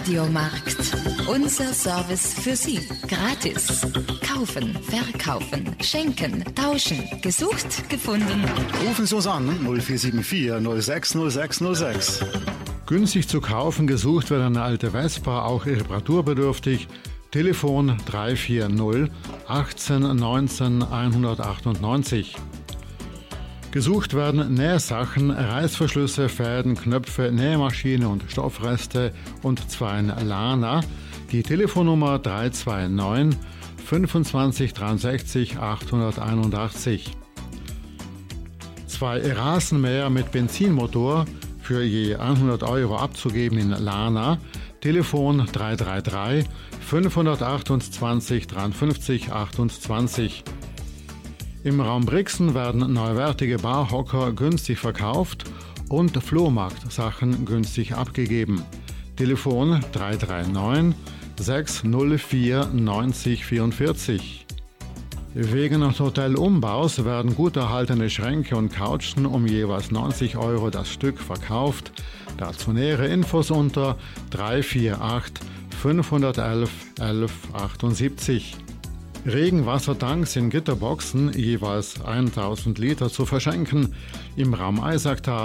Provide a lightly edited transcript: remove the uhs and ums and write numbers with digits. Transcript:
Radiomarkt. Unser Service für Sie. Gratis. Kaufen, verkaufen, schenken, tauschen. Gesucht, gefunden. Rufen Sie uns an 0474 06 06 06. Günstig zu kaufen, gesucht wird eine alte Vespa, auch reparaturbedürftig. Telefon 340 18 19 198. Gesucht werden Nähsachen, Reißverschlüsse, Fäden, Knöpfe, Nähmaschine und Stoffreste und zwar in Lana. Die Telefonnummer 329 25 63 881. 2 Rasenmäher mit Benzinmotor für je 100 Euro abzugeben in Lana. Telefon 333 528 53 28. Im Raum Brixen werden neuwertige Barhocker günstig verkauft und Flohmarktsachen günstig abgegeben. Telefon 339 604 90 44. Wegen des Hotelumbaus werden gut erhaltene Schränke und Couchen um jeweils 90 Euro das Stück verkauft. Dazu nähere Infos unter 348 511 11 78. Regenwassertanks in Gitterboxen, jeweils 1000 Liter zu verschenken. Im Raum Eisacktal